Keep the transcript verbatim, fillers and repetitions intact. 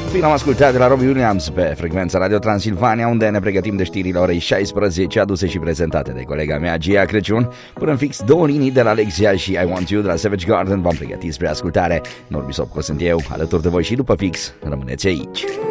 Bine am ascultat de la Robbie Williams pe frecvența Radio Transilvania, unde ne pregătim de știrile orei șaisprezece, aduse și prezentate de colega mea Gia Crăciun. Până în fix două linii de la Alexia și I Want You de la Savage Garden v-am pregătit spre ascultare. Norbi Sopco sunt eu, alături de voi și după fix. Rămâneți aici.